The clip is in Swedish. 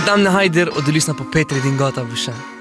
Mitt namn är Haider och du lyssnar på Petri din gata brorsan.